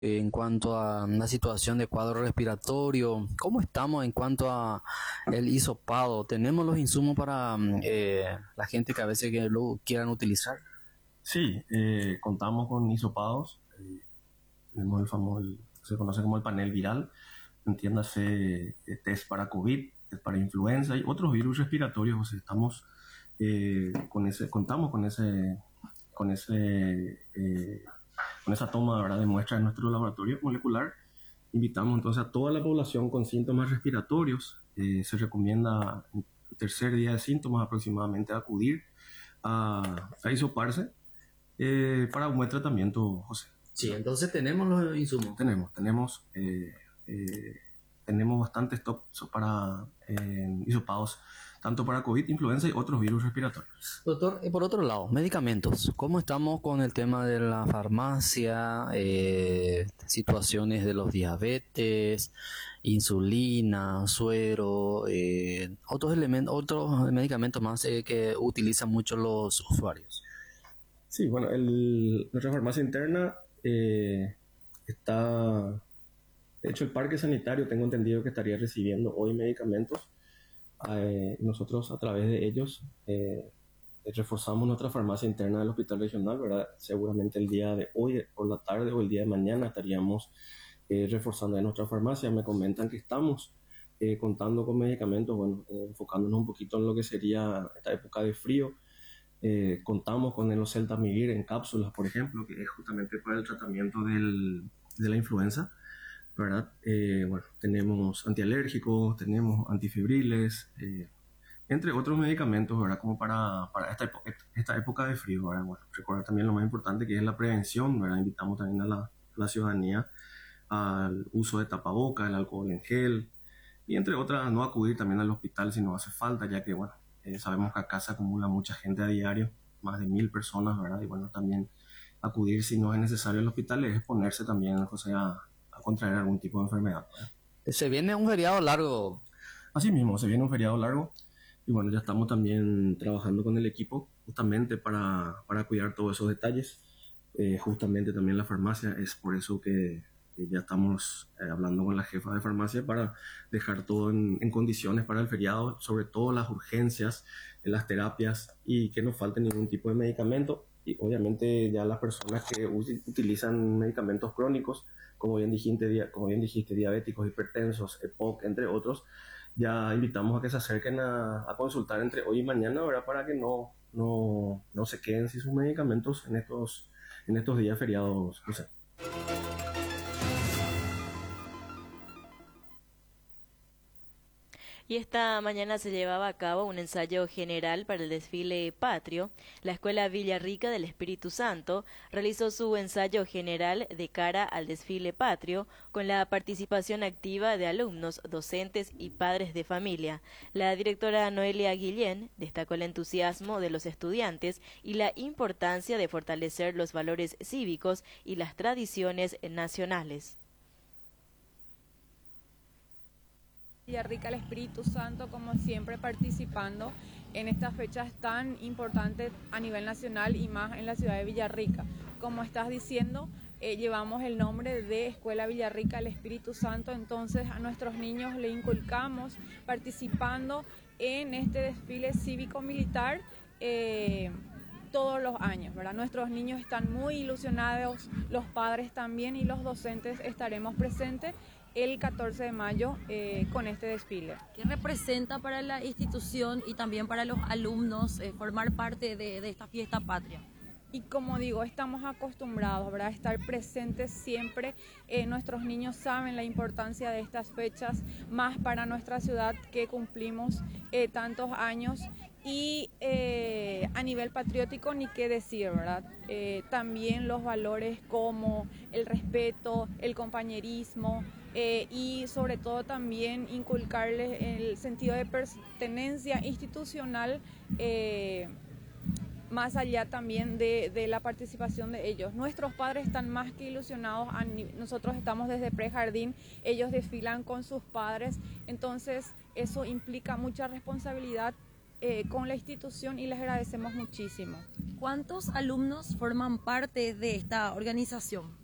en cuanto a la situación de cuadro respiratorio? ¿Cómo estamos en cuanto a el hisopado? ¿Tenemos los insumos para la gente que a veces que lo quieran utilizar? Sí, contamos con hisopados. Tenemos el famoso, se conoce como el panel viral. Entiéndase, test para COVID, test para influenza y otros virus respiratorios. O sea, estamos contamos con esa toma, ¿verdad?, de muestras en nuestro laboratorio molecular. Invitamos entonces a toda la población con síntomas respiratorios. Se recomienda en el tercer día de síntomas aproximadamente acudir a hisoparse para un buen tratamiento, José. Sí, entonces tenemos los insumos. Tenemos bastantes stock para hisopados, tanto para COVID, influenza y otros virus respiratorios. Doctor, por otro lado, medicamentos. ¿Cómo estamos con el tema de la farmacia, situaciones de los diabetes, insulina, suero, otros elementos, otros medicamentos más que utilizan mucho los usuarios? Sí, bueno, nuestra farmacia interna está... De hecho, el parque sanitario tengo entendido que estaría recibiendo hoy medicamentos. Nosotros a través de ellos reforzamos nuestra farmacia interna del hospital regional, ¿verdad? Seguramente el día de hoy, por la tarde o el día de mañana estaríamos reforzando en nuestra farmacia. Me comentan que estamos contando con medicamentos, bueno, enfocándonos un poquito en lo que sería esta época de frío. Contamos con el oseltamivir en cápsulas, por ejemplo, que es justamente para el tratamiento de la influenza, ¿verdad? Bueno, tenemos antialérgicos, tenemos antifibriles, entre otros medicamentos, ¿verdad? Como para esta época de frío, ¿verdad? Bueno, recordar también lo más importante que es la prevención, ¿verdad? Invitamos también a la ciudadanía al uso de tapabocas, el alcohol en gel, y entre otras, no acudir también al hospital si no hace falta, ya que, bueno, sabemos que acá se acumula mucha gente a diario, más de 1.000 personas, ¿verdad? Y bueno, también acudir si no es necesario al hospital es exponerse también, o sea, a contraer algún tipo de enfermedad, ¿verdad? Se viene un feriado largo. Así mismo, se viene un feriado largo y bueno, ya estamos también trabajando con el equipo justamente para cuidar todos esos detalles. Justamente también la farmacia, es por eso que ya estamos hablando con la jefa de farmacia para dejar todo en condiciones para el feriado, sobre todo las urgencias, las terapias y que no falte ningún tipo de medicamento. Y obviamente ya las personas que utilizan medicamentos crónicos, como bien dijiste, diabéticos, hipertensos, EPOC, entre otros, ya invitamos a que se acerquen a consultar entre hoy y mañana, ¿verdad? Para que no se queden sin sus medicamentos en estos días feriados, José. Y esta mañana se llevaba a cabo un ensayo general para el desfile patrio. La Escuela Villarrica del Espíritu Santo realizó su ensayo general de cara al desfile patrio con la participación activa de alumnos, docentes y padres de familia. La directora Noelia Guillén destacó el entusiasmo de los estudiantes y la importancia de fortalecer los valores cívicos y las tradiciones nacionales. Villarrica el Espíritu Santo, como siempre, participando en estas fechas tan importantes a nivel nacional y más en la ciudad de Villarrica. Como estás diciendo, llevamos el nombre de Escuela Villarrica el Espíritu Santo, entonces a nuestros niños le inculcamos participando en este desfile cívico-militar todos los años, ¿verdad? Nuestros niños están muy ilusionados, los padres también y los docentes estaremos presentes el 14 de mayo con este desfile. ¿Qué representa para la institución y también para los alumnos formar parte de esta fiesta patria? Y como digo, estamos acostumbrados, ¿verdad?, a estar presentes siempre. Nuestros niños saben la importancia de estas fechas, más para nuestra ciudad que cumplimos tantos años. Y a nivel patriótico ni qué decir, ¿verdad? También los valores como el respeto, el compañerismo y sobre todo también inculcarles el sentido de pertenencia institucional, más allá también de la participación de ellos. Nuestros padres están más que ilusionados, nosotros estamos desde prejardín, ellos desfilan con sus padres, entonces eso implica mucha responsabilidad con la institución y les agradecemos muchísimo. ¿Cuántos alumnos forman parte de esta organización?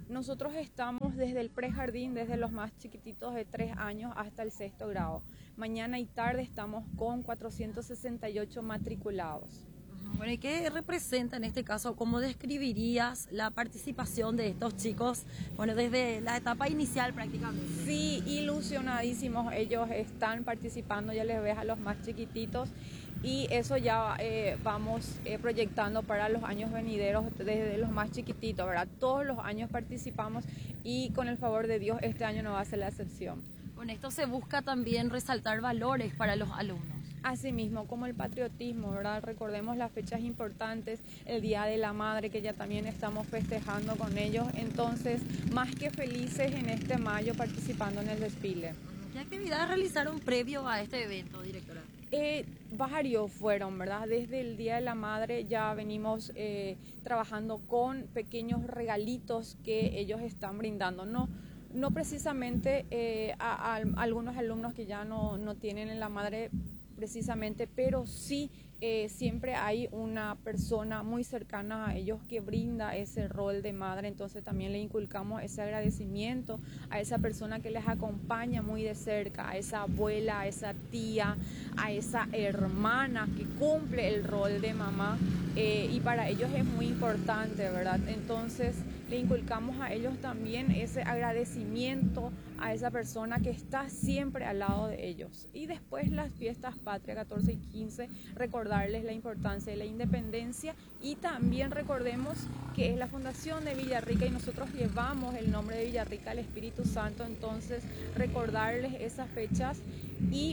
Nosotros estamos desde el prejardín, desde los más chiquititos de 3 años hasta el 6º grado. Mañana y tarde estamos con 468 matriculados. Bueno, ¿y qué representa en este caso? ¿Cómo describirías la participación de estos chicos, bueno, desde la etapa inicial prácticamente? Sí, ilusionadísimos. Ellos están participando, ya les ves a los más chiquititos. Y eso ya vamos proyectando para los años venideros desde los más chiquititos, ¿verdad? Todos los años participamos y con el favor de Dios este año no va a ser la excepción. Con esto se busca también resaltar valores para los alumnos. Asimismo, como el patriotismo, ¿verdad? Recordemos las fechas importantes, el Día de la Madre, que ya también estamos festejando con ellos. Entonces, más que felices en este mayo participando en el desfile. ¿Qué actividades realizaron previo a este evento, directora? Varios fueron, ¿verdad? Desde el Día de la Madre ya venimos trabajando con pequeños regalitos que ellos están brindando, no precisamente a algunos alumnos que ya no tienen en la madre precisamente, pero sí siempre hay una persona muy cercana a ellos que brinda ese rol de madre, entonces también le inculcamos ese agradecimiento a esa persona que les acompaña muy de cerca, a esa abuela, a esa tía, a esa hermana que cumple el rol de mamá y para ellos es muy importante, ¿verdad? Entonces le inculcamos a ellos también ese agradecimiento a esa persona que está siempre al lado de ellos. Y después las fiestas patrias 14 y 15, recordarles la importancia de la independencia y también recordemos que es la fundación de Villarrica y nosotros llevamos el nombre de Villarrica al Espíritu Santo, entonces recordarles esas fechas y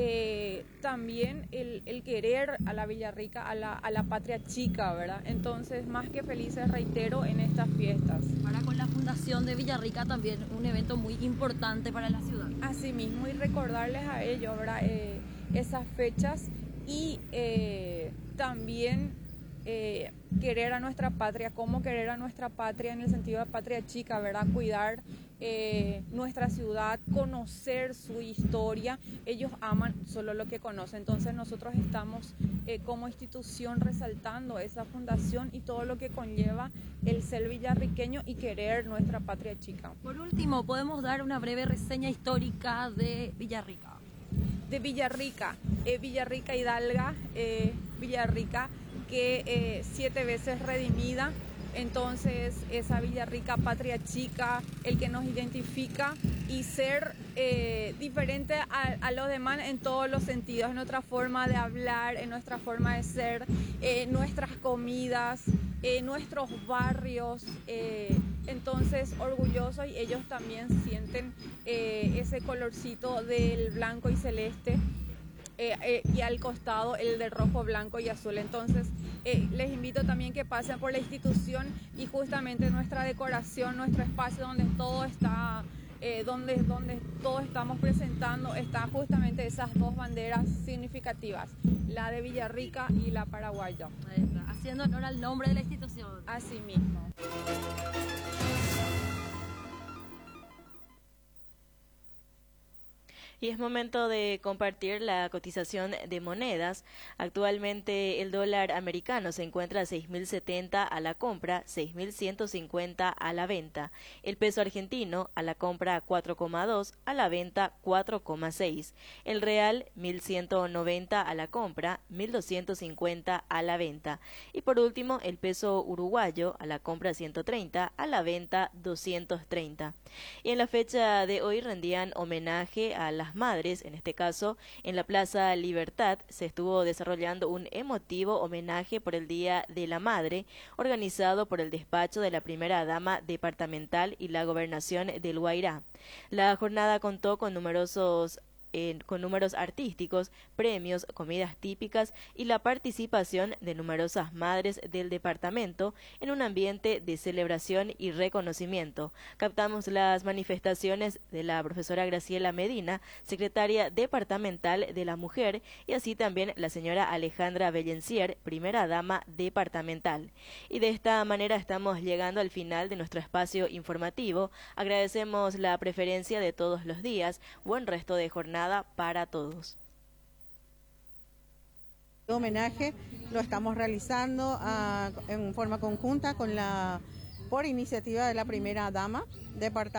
también el querer a la Villarrica, a la patria chica, ¿verdad? Entonces, más que felices, reitero, en estas fiestas. Ahora con la fundación de Villarrica también un evento muy importante para la ciudad. Asimismo, y recordarles a ellos, ¿verdad? Esas fechas y también querer a nuestra patria, cómo querer a nuestra patria en el sentido de patria chica, ¿verdad? Cuidar nuestra ciudad, conocer su historia. Ellos aman solo lo que conocen, entonces nosotros estamos como institución resaltando esa fundación y todo lo que conlleva el ser villarriqueño y querer nuestra patria chica. Por último, ¿podemos dar una breve reseña histórica de Villarrica? De Villarrica, Villarrica Hidalga, Villarrica que 7 veces redimida, entonces esa Villarrica patria chica, el que nos identifica y ser diferente a los demás en todos los sentidos, en nuestra forma de hablar, en nuestra forma de ser, nuestras comidas, nuestros barrios, entonces orgullosos y ellos también sienten ese colorcito del blanco y celeste. Y al costado el de rojo, blanco y azul. Entonces les invito también que pasen por la institución y justamente nuestra decoración, nuestro espacio donde todo está, donde todos estamos presentando, está justamente esas dos banderas significativas, la de Villarrica y la paraguaya. Haciendo honor al nombre de la institución. Así mismo. Y es momento de compartir la cotización de monedas. Actualmente el dólar americano se encuentra a 6.070 a la compra, 6.150 a la venta. El peso argentino a la compra 4,2, a la venta 4,6. El real 1.190 a la compra, 1.250 a la venta. Y por último el peso uruguayo a la compra 130, a la venta 230. Y en la fecha de hoy rendían homenaje a las madres, en este caso en la Plaza Libertad se estuvo desarrollando un emotivo homenaje por el Día de la Madre, organizado por el despacho de la primera dama departamental y la gobernación del Guairá. La jornada contó con números artísticos, premios, comidas típicas y la participación de numerosas madres del departamento en un ambiente de celebración y reconocimiento. Captamos las manifestaciones de la profesora Graciela Medina, secretaria departamental de la Mujer, y así también la señora Alejandra Bellencier, primera dama departamental. Y de esta manera estamos llegando al final de nuestro espacio informativo. Agradecemos la preferencia de todos los días. Buen resto de jornada para todos. El homenaje lo estamos realizando en forma conjunta con la por iniciativa de la primera dama,